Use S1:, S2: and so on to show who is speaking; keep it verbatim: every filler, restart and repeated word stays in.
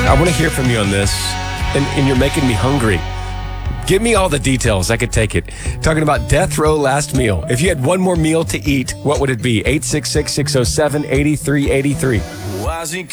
S1: I want to hear from you on this, and, and you're making me hungry. Give me all the details. I could take it. Talking about death row last meal. If you had one more meal to eat, what would it be? eight six six, six oh seven, eight three eight three.